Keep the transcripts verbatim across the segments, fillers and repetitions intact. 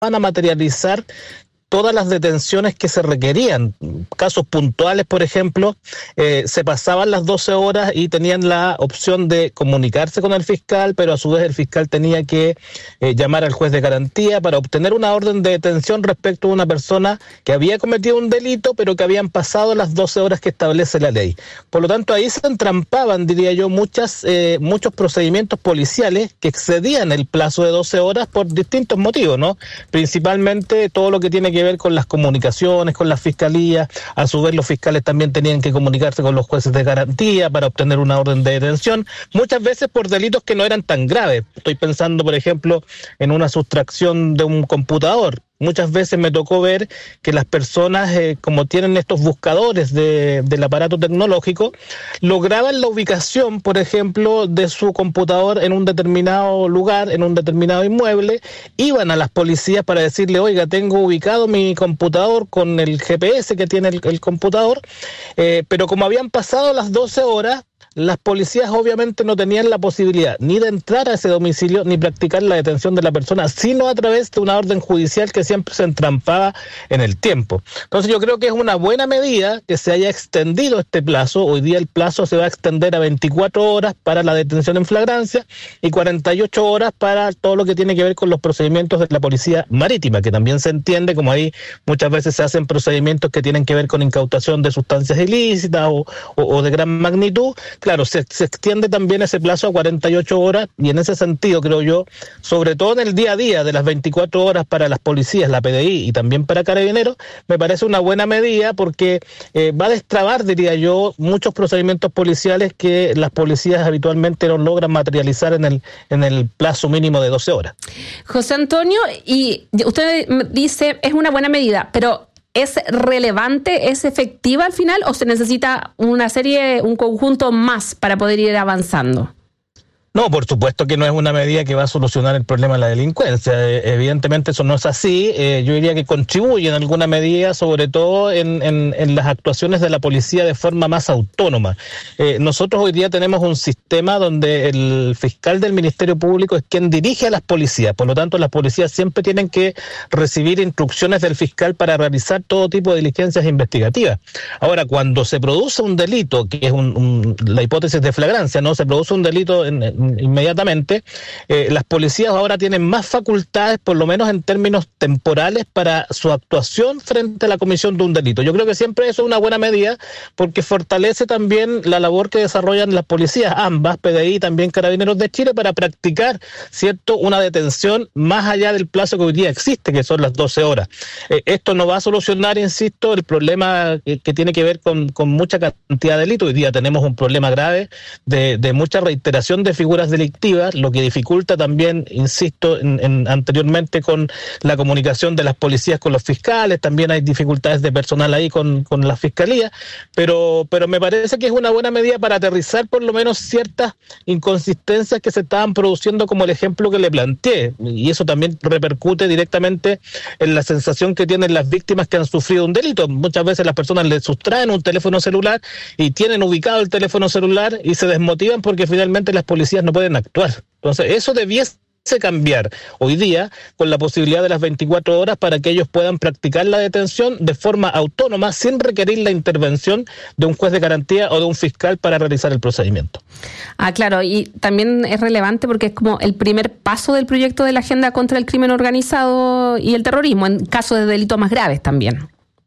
a materializar todas las detenciones que se requerían. Casos puntuales, por ejemplo, eh, se pasaban las doce horas y tenían la opción de comunicarse con el fiscal, pero a su vez el fiscal tenía que eh, llamar al juez de garantía para obtener una orden de detención respecto a una persona que había cometido un delito, pero que habían pasado las doce horas que establece la ley. Por lo tanto, ahí se entrampaban, diría yo, muchas, eh, muchos procedimientos policiales que excedían el plazo de doce horas por distintos motivos, ¿no? Principalmente todo lo que tiene que ver con las comunicaciones, con la fiscalía. A su vez los fiscales también tenían que comunicarse con los jueces de garantía para obtener una orden de detención, muchas veces por delitos que no eran tan graves. Estoy pensando, por ejemplo, en una sustracción de un computador. Muchas veces me tocó ver que las personas, eh, como tienen estos buscadores de, del aparato tecnológico, lograban la ubicación, por ejemplo, de su computador en un determinado lugar, en un determinado inmueble, iban a las policías para decirle, oiga, tengo ubicado mi computador con el G P S que tiene el, el computador, eh, pero como habían pasado las doce horas, las policías obviamente no tenían la posibilidad ni de entrar a ese domicilio ni practicar la detención de la persona, sino a través de una orden judicial que siempre se entrampaba en el tiempo. Entonces yo creo que es una buena medida que se haya extendido este plazo. Hoy día el plazo se va a extender a veinticuatro horas para la detención en flagrancia y cuarenta y ocho horas para todo lo que tiene que ver con los procedimientos de la policía marítima, que también se entiende como ahí muchas veces se hacen procedimientos que tienen que ver con incautación de sustancias ilícitas o, o, o de gran magnitud. Claro, se, se extiende también ese plazo a cuarenta y ocho horas y en ese sentido creo yo, sobre todo en el día a día de las veinticuatro horas para las policías, la P D I y también para Carabineros, me parece una buena medida porque eh, va a destrabar, diría yo, muchos procedimientos policiales que las policías habitualmente no logran materializar en el, en el plazo mínimo de doce horas. José Antonio, y usted dice es una buena medida, pero ¿es relevante, es efectiva al final o se necesita una serie, un conjunto más para poder ir avanzando? No, por supuesto que no es una medida que va a solucionar el problema de la delincuencia. Eh, evidentemente eso no es así. Eh, yo diría que contribuye en alguna medida, sobre todo en, en, en las actuaciones de la policía de forma más autónoma. Eh, nosotros hoy día tenemos un sistema donde el fiscal del Ministerio Público es quien dirige a las policías. Por lo tanto, las policías siempre tienen que recibir instrucciones del fiscal para realizar todo tipo de diligencias investigativas. Ahora, cuando se produce un delito, que es un, un, la hipótesis de flagrancia, ¿no? Se produce un delito en, en inmediatamente, eh, las policías ahora tienen más facultades, por lo menos en términos temporales, para su actuación frente a la comisión de un delito. Yo creo que siempre eso es una buena medida porque fortalece también la labor que desarrollan las policías, ambas, P D I y también Carabineros de Chile, para practicar, ¿cierto?, una detención más allá del plazo que hoy día existe, que son las doce horas. Eh, esto no va a solucionar, insisto, el problema que, que tiene que ver con, con mucha cantidad de delitos. Hoy día tenemos un problema grave de, de mucha reiteración de figuras delictivas, lo que dificulta también, insisto, en, en, anteriormente con la comunicación de las policías con los fiscales, también hay dificultades de personal ahí con, con la fiscalía, pero, pero me parece que es una buena medida para aterrizar por lo menos ciertas inconsistencias que se estaban produciendo, como el ejemplo que le planteé, y eso también repercute directamente en la sensación que tienen las víctimas que han sufrido un delito. Muchas veces las personas les sustraen un teléfono celular y tienen ubicado el teléfono celular y se desmotivan porque finalmente las policías no pueden actuar. Entonces, eso debiese cambiar hoy día con la posibilidad de las veinticuatro horas para que ellos puedan practicar la detención de forma autónoma sin requerir la intervención de un juez de garantía o de un fiscal para realizar el procedimiento. Ah, claro, y también es relevante porque es como el primer paso del proyecto de la Agenda contra el Crimen Organizado y el Terrorismo, en casos de delitos más graves también.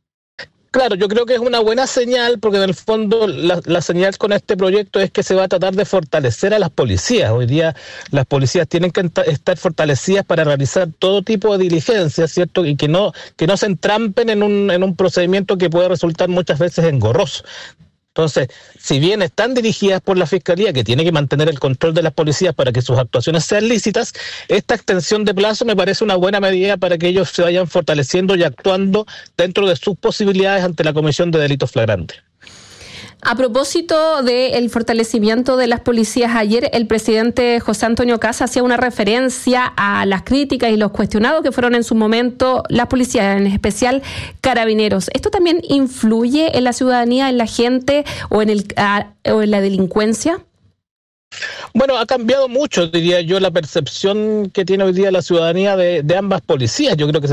Claro, yo creo que es una buena señal porque en el fondo la, la señal con este proyecto es que se va a tratar de fortalecer a las policías. Hoy día las policías tienen que estar fortalecidas para realizar todo tipo de diligencias, ¿cierto? Y que no que no se entrampen en un en un procedimiento que puede resultar muchas veces engorroso. Entonces, si bien están dirigidas por la Fiscalía, que tiene que mantener el control de las policías para que sus actuaciones sean lícitas, esta extensión de plazo me parece una buena medida para que ellos se vayan fortaleciendo y actuando dentro de sus posibilidades ante la comisión de delitos flagrantes. A propósito del fortalecimiento de las policías, ayer el presidente José Antonio Kast hacía una referencia a las críticas y los cuestionados que fueron en su momento las policías, en especial Carabineros. ¿Esto también influye en la ciudadanía, en la gente o en, el, a, o en la delincuencia? Bueno, ha cambiado mucho, diría yo, la percepción que tiene hoy día la ciudadanía de, de ambas policías. Yo creo que se